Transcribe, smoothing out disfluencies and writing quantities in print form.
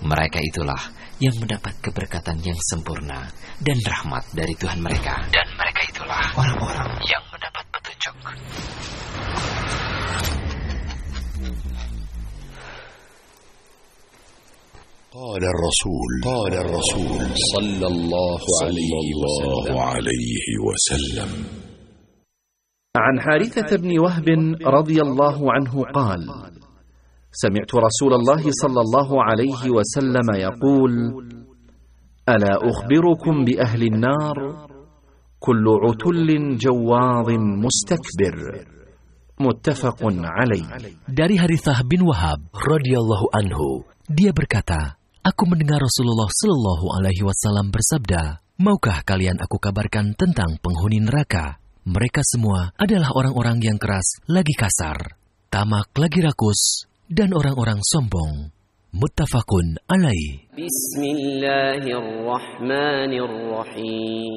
Mereka itulah yang mendapat keberkatan yang sempurna dan rahmat dari Tuhan mereka. Dan mereka itulah orang-orang yang mendapat petunjuk. قال الرسول صلى الله عليه وسلم عن حارثة بن وهب رضي الله عنه قال: سمعت رسول الله صلى الله عليه وسلم يقول: ألا أخبركم بأهل النار كل عتل جواظ مستكبر متفق عليه. Dari Harithah bin Wahab radhiyallahu anhu, dia berkata, aku mendengar Rasulullah sallallahu alaihi wasallam bersabda, maukah kalian aku kabarkan tentang penghuni neraka? Mereka semua adalah orang-orang yang keras lagi kasar, tamak lagi rakus, dan orang-orang sombong. Muttafaqun alaih. Bismillahirrahmanirrahim.